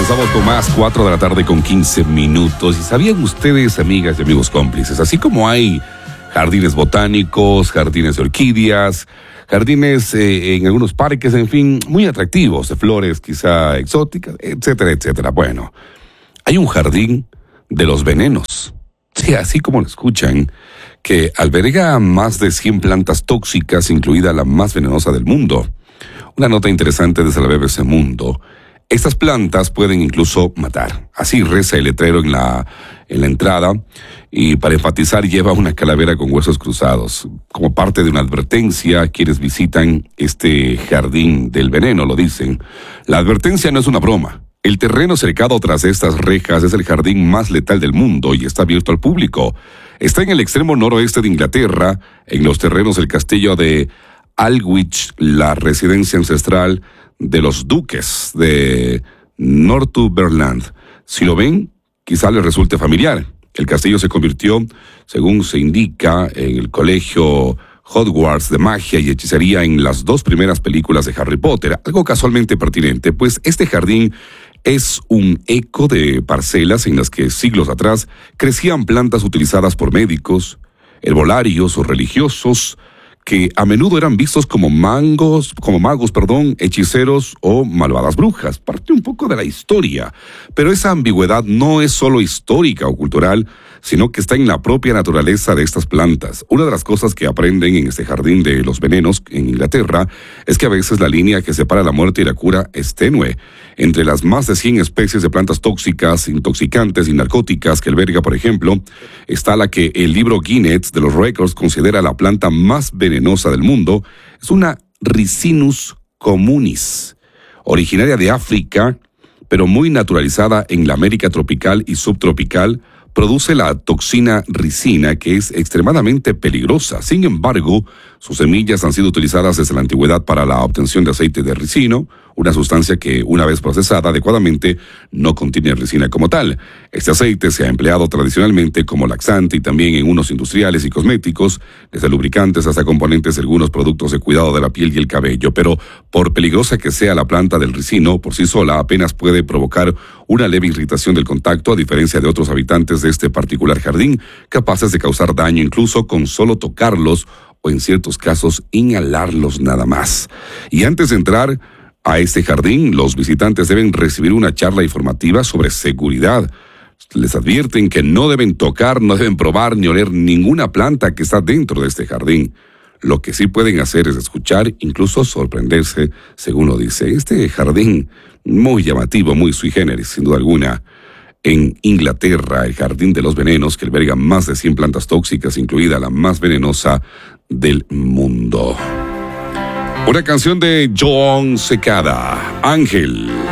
Avanzamos con más, 4 de la tarde con 15 minutos. ¿Y sabían ustedes, amigas y amigos cómplices, así como hay jardines botánicos, jardines de orquídeas, jardines en algunos parques, en fin, muy atractivos, de flores quizá exóticas, etcétera, etcétera? Bueno, hay un jardín de los venenos, sí, así como lo escuchan, que alberga más de 100 plantas tóxicas, incluida la más venenosa del mundo. Una nota interesante desde la BBC Mundo. Estas plantas pueden incluso matar. Así reza el letrero en la entrada, y para enfatizar lleva una calavera con huesos cruzados. Como parte de una advertencia a quienes visitan este jardín del veneno, lo dicen. La advertencia no es una broma. El terreno cercado tras estas rejas es el jardín más letal del mundo y está abierto al público. Está en el extremo noroeste de Inglaterra, en los terrenos del castillo de Aldwych, la residencia ancestral de los duques de Northumberland. Si lo ven, quizá les resulte familiar. El castillo se convirtió, según se indica, en el colegio Hogwarts de magia y hechicería en las 2 primeras películas de Harry Potter. Algo casualmente pertinente, pues este jardín es un eco de parcelas en las que siglos atrás crecían plantas utilizadas por médicos, herbolarios o religiosos, que a menudo eran vistos como magos, hechiceros o malvadas brujas. Parte un poco de la historia, pero esa ambigüedad no es solo histórica o cultural, sino que está en la propia naturaleza de estas plantas. Una de las cosas que aprenden en este jardín de los venenos en Inglaterra es que a veces la línea que separa la muerte y la cura es tenue. Entre las más de 100 especies de plantas tóxicas, intoxicantes y narcóticas que alberga, por ejemplo, está la que el libro Guinness de los Récords considera la planta más venenosa del mundo. Es una Ricinus communis, originaria de África, pero muy naturalizada en la América tropical y subtropical. Produce la toxina ricina, que es extremadamente peligrosa. Sin embargo, sus semillas han sido utilizadas desde la antigüedad para la obtención de aceite de ricino, una sustancia que, una vez procesada adecuadamente, no contiene ricina como tal. Este aceite se ha empleado tradicionalmente como laxante y también en usos industriales y cosméticos, desde lubricantes hasta componentes de algunos productos de cuidado de la piel y el cabello. Pero, por peligrosa que sea la planta del ricino, por sí sola apenas puede provocar una leve irritación del contacto, a diferencia de otros habitantes de este particular jardín, capaces de causar daño incluso con solo tocarlos o en ciertos casos inhalarlos nada más. Y antes de entrar a este jardín, los visitantes deben recibir una charla informativa sobre seguridad. Les advierten que no deben tocar, no deben probar ni oler ninguna planta que está dentro de este jardín. Lo que sí pueden hacer es escuchar, incluso sorprenderse, según lo dice. Este jardín, muy llamativo, muy sui generis, sin duda alguna. En Inglaterra, el jardín de los venenos, que alberga más de 100 plantas tóxicas, incluida la más venenosa del mundo. Una canción de Joan Secada, Ángel.